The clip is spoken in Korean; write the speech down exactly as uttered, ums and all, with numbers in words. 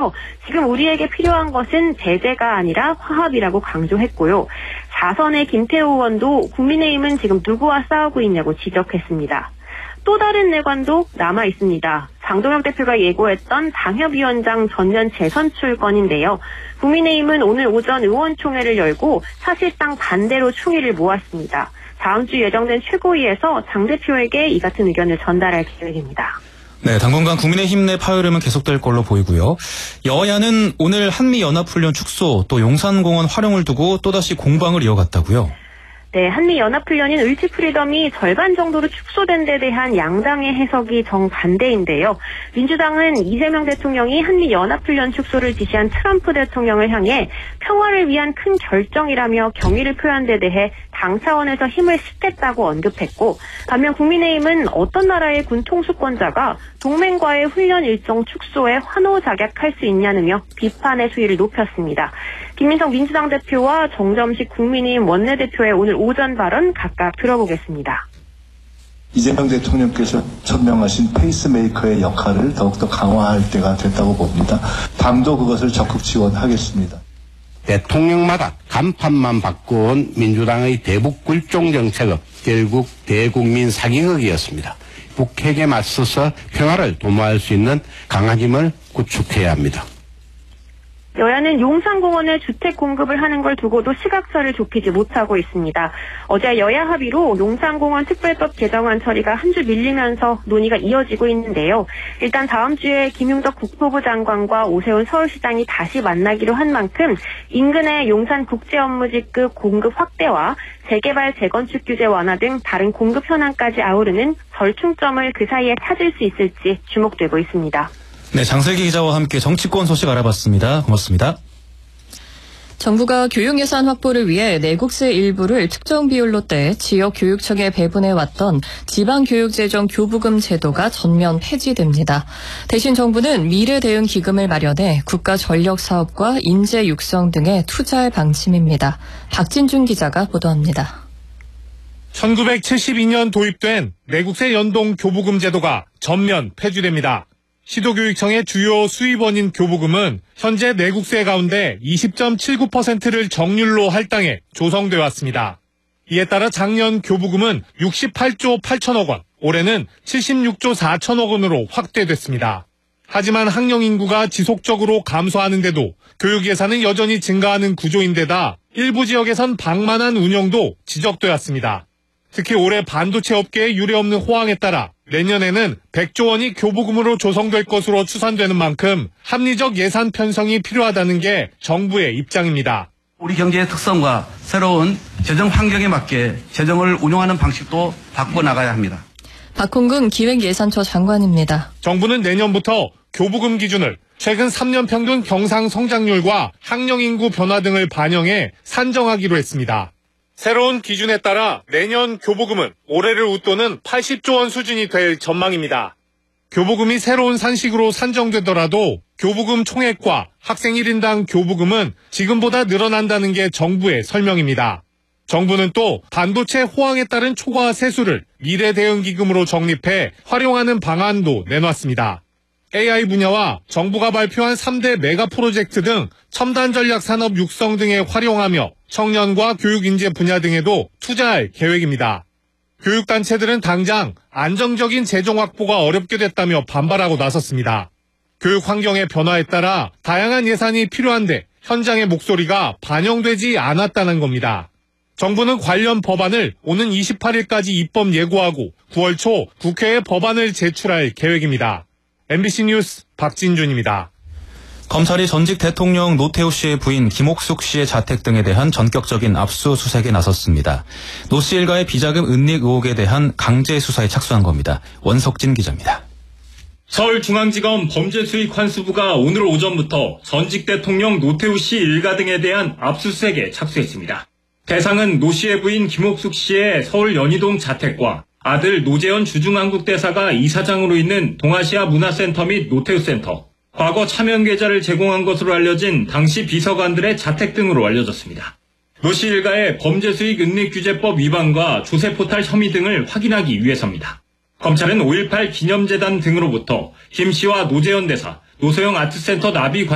있는데요. 지금 우리에게 필요한 것은 제재가 아니라 화합이라고 강조했고요. 사선의 김태호 의원도 국민의힘은 지금 누구와 싸우고 있냐고 지적했습니다. 또 다른 내관도 남아 있습니다. 장동혁 대표가 예고했던 당협위원장 전면 재선 출건인데요. 국민의힘은 오늘 오전 의원총회를 열고 사실상 반대로 총의를 모았습니다. 다음 주 예정된 최고위에서 장 대표에게 이 같은 의견을 전달할 계획입니다. 네, 당분간 국민의힘 내 파열음은 계속될 걸로 보이고요. 여야는 오늘 한미연합훈련 축소 또 용산공원 활용을 두고 또다시 공방을 이어갔다고요? 네, 한미연합훈련인 을지프리덤이 절반 정도로 축소된 데 대한 양당의 해석이 정반대인데요. 민주당은 이재명 대통령이 한미연합훈련 축소를 지시한 트럼프 대통령을 향해 평화를 위한 큰 결정이라며 경의를 표한 데 대해 당 차원에서 힘을 싣겠다고 언급했고, 반면 국민의힘은 어떤 나라의 군 통수권자가 동맹과의 훈련 일정 축소에 환호작약할 수 있냐느며 비판의 수위를 높였습니다. 김민석 민주당 대표와 정점식 국민의힘 원내대표의 오늘 오전 발언 각각 들어보겠습니다. 이재명 대통령께서 천명하신 페이스메이커의 역할을 더욱더 강화할 때가 됐다고 봅니다. 당도 그것을 적극 지원하겠습니다. 대통령마다 간판만 바꿔온 민주당의 대북 굴종 정책은 결국 대국민 사기극이었습니다. 북핵에 맞서서 평화를 도모할 수 있는 강한 힘을 구축해야 합니다. 여야는 용산공원에 주택 공급을 하는 걸 두고도 시각차를 좁히지 못하고 있습니다. 어제 여야 합의로 용산공원 특별법 개정안 처리가 한 주 밀리면서 논의가 이어지고 있는데요. 일단 다음 주에 김용덕 국토부 장관과 오세훈 서울시장이 다시 만나기로 한 만큼 인근의 용산 국제업무지급 공급 확대와 재개발 재건축 규제 완화 등 다른 공급 현안까지 아우르는 절충점을 그 사이에 찾을 수 있을지 주목되고 있습니다. 네, 장슬기 기자와 함께 정치권 소식 알아봤습니다. 고맙습니다. 정부가 교육 예산 확보를 위해 내국세 일부를 특정 비율로 떼 지역교육청에 배분해왔던 지방교육재정 교부금 제도가 전면 폐지됩니다. 대신 정부는 미래대응기금을 마련해 국가전력사업과 인재 육성 등에 투자할 방침입니다. 박진준 기자가 보도합니다. 천구백칠십이 년 도입된 내국세 연동 교부금 제도가 전면 폐지됩니다. 시도교육청의 주요 수입원인 교부금은 현재 내국세 가운데 이십 점 칠구 퍼센트를 정률로 할당해 조성돼 왔습니다. 이에 따라 작년 교부금은 육십팔조 팔천억 원, 올해는 칠십육조 사천억 원으로 확대됐습니다. 하지만 학령 인구가 지속적으로 감소하는데도 교육 예산은 여전히 증가하는 구조인데다 일부 지역에선 방만한 운영도 지적돼 왔습니다. 특히 올해 반도체 업계의 유례없는 호황에 따라 내년에는 백조 원이 교부금으로 조성될 것으로 추산되는 만큼 합리적 예산 편성이 필요하다는 게 정부의 입장입니다. 우리 경제의 특성과 새로운 재정 환경에 맞게 재정을 운용하는 방식도 바꿔나가야 합니다. 박홍근 기획예산처 장관입니다. 정부는 내년부터 교부금 기준을 최근 삼 년 평균 경상 성장률과 학령 인구 변화 등을 반영해 산정하기로 했습니다. 새로운 기준에 따라 내년 교부금은 올해를 웃도는 팔십조 원 수준이 될 전망입니다. 교부금이 새로운 산식으로 산정되더라도 교부금 총액과 학생 일 인당 교부금은 지금보다 늘어난다는 게 정부의 설명입니다. 정부는 또 반도체 호황에 따른 초과 세수를 미래대응기금으로 적립해 활용하는 방안도 내놨습니다. 에이아이 분야와 정부가 발표한 삼 대 메가 프로젝트 등 첨단 전략 산업 육성 등에 활용하며 청년과 교육 인재 분야 등에도 투자할 계획입니다. 교육단체들은 당장 안정적인 재정 확보가 어렵게 됐다며 반발하고 나섰습니다. 교육 환경의 변화에 따라 다양한 예산이 필요한데 현장의 목소리가 반영되지 않았다는 겁니다. 정부는 관련 법안을 오는 이십팔일까지 입법 예고하고 구월 초 국회에 법안을 제출할 계획입니다. 엠비씨 뉴스 박진준입니다. 검찰이 전직 대통령 노태우 씨의 부인 김옥숙 씨의 자택 등에 대한 전격적인 압수수색에 나섰습니다. 노 씨 일가의 비자금 은닉 의혹에 대한 강제 수사에 착수한 겁니다. 원석진 기자입니다. 서울중앙지검 범죄수익환수부가 오늘 오전부터 전직 대통령 노태우 씨 일가 등에 대한 압수수색에 착수했습니다. 대상은 노 씨의 부인 김옥숙 씨의 서울 연희동 자택과 아들 노재현 주중한국대사가 이사장으로 있는 동아시아 문화센터 및 노태우센터, 과거 차명 계좌를 제공한 것으로 알려진 당시 비서관들의 자택 등으로 알려졌습니다. 노 씨 일가의 범죄수익 은닉규제법 위반과 조세포탈 혐의 등을 확인하기 위해서입니다. 검찰은 오일팔 기념재단 등으로부터 김 씨와 노재현 대사, 노소영 아트센터 나비